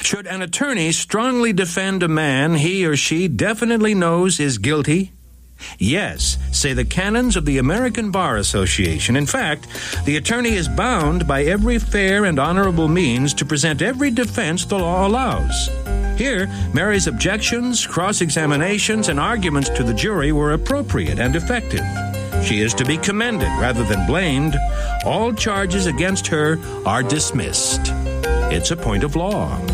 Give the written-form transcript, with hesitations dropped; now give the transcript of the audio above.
Should an attorney strongly defend a man he or she definitely knows is guilty? Yes, say the canons of the American Bar Association. In fact, the attorney is bound by every fair and honorable means to present every defense the law allows. Here, Mary's objections, cross-examinations, and arguments to the jury were appropriate and effective. She is to be commended rather than blamed. All charges against her are dismissed. It's a point of law.